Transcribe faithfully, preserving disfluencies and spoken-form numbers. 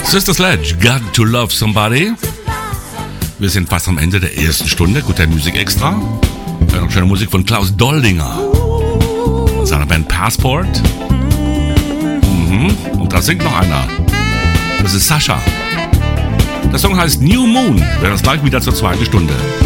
Sister Sledge, Got to Love Somebody. Wir sind fast am Ende der ersten Stunde. Gute Musik extra. Ja, noch schöne Musik von Klaus Doldinger und seiner Band Passport. Mhm. Und da singt noch einer. Das ist Sascha. Der Song heißt New Moon. Wir hören uns gleich wieder zur zweiten Stunde.